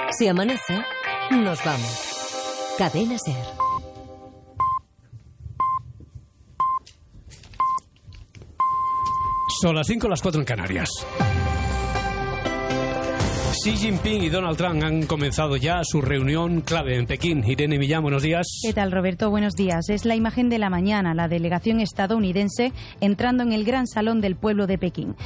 Si amanece, nos vamos. Cadena SER. Son las 5, las 4 en Canarias. Xi Jinping y Donald Trump han comenzado ya su reunión clave en Pekín. Irene Millán, buenos días. ¿Qué tal, Roberto? Buenos días. Es la imagen de la mañana, la delegación estadounidense entrando en el gran salón del pueblo de Pekín.